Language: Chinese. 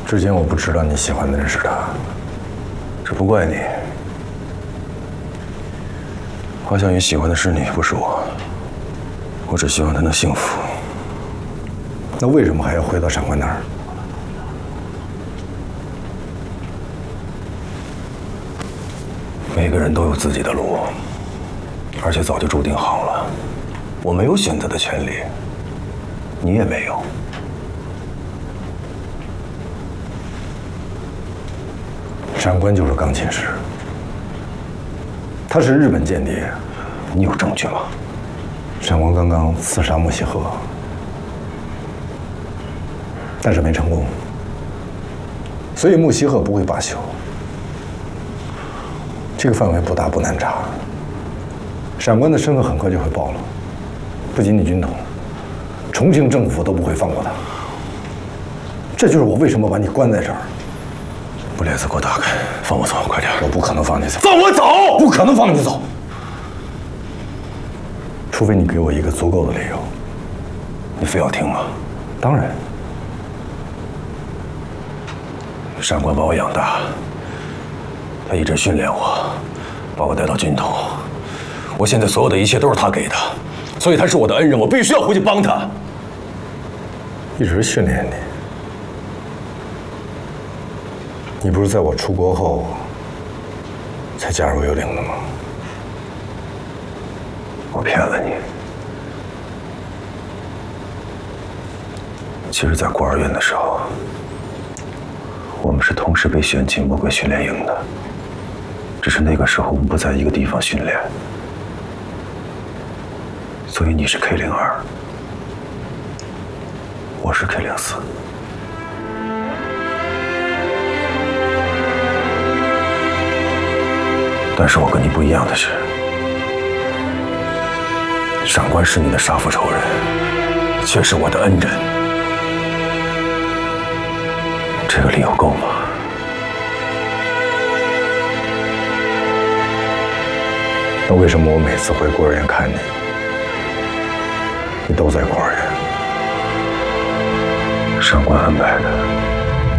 之前我不知道你喜欢的人是他，这不怪你。华小雨喜欢的是你，不是我。我只希望他能幸福。那为什么还要回到长官那儿？每个人都有自己的路，而且早就注定好了。我没有选择的权利，你也没有。长官就是钢琴师，他是日本间谍，你有证据吗？长官刚刚刺杀穆希赫，但是没成功，所以穆希赫不会罢休。这个范围不大不难查，长官的身份很快就会暴露，不仅你军统，重庆政府都不会放过他。这就是我为什么把你关在这儿。把帘子给我打开，放我走，快点！我不可能放你走， 放我走！ 不可能放你走，除非你给我一个足够的理由。你非要听吗？当然。上官把我养大，他一直训练我，把我带到军统。我现在所有的一切都是他给的，所以他是我的恩人，我必须要回去帮他。一直训练你。你不是在我出国后才加入幽灵的吗？我骗了你。其实，在孤儿院的时候，我们是同时被选进魔鬼训练营的，只是那个时候我们不在一个地方训练，所以你是 K02，我是 K04。但是我跟你不一样的是，上官是你的杀父仇人，却是我的恩人。这个理由够吗？那为什么我每次回孤儿院看你，你都在孤儿院？上官安排的。